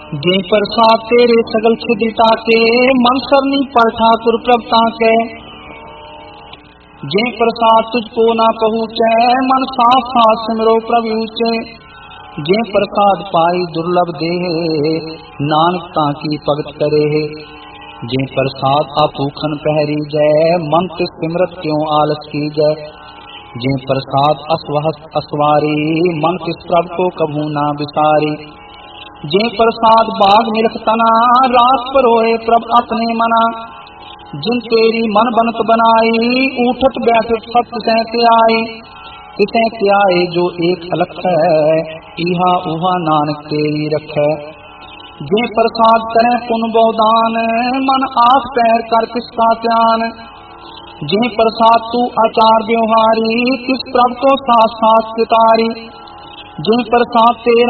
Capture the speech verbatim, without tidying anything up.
जे प्रसाद तेरे सगल छिदिता के मन सरनी पर ठाकुर प्रभता के। जे प्रसाद तुझको ना पहुँचे मन साफ साथ सिमरो प्रभु ऊंचे। जे प्रसाद पाई दुर्लभ दे नानक ताकी भगत करे। जे प्रसाद आपूखन पहरी जय मन तिस सिमरत क्यों आलस की जय। जे प्रसाद असवहस असवारी मन तिस प्रभ को कभू ना बिसारी। जे प्रसाद बाग मिलख तना रात परोए प्रभ अपने मना। जिन तेरी मन बनत बनाई उठत बैठत सत्य सहते आई। तिसे त्याए जो एक अलख है इहा उहा नानक तेरी रखै। जे प्रसाद करे पुन बहुदान मन आस पैर कर किसका ध्यान। जे प्रसाद तू आचार व्यवहारी किस प्रभ को साथ साथ सितारी। जे प्रसाद तेरा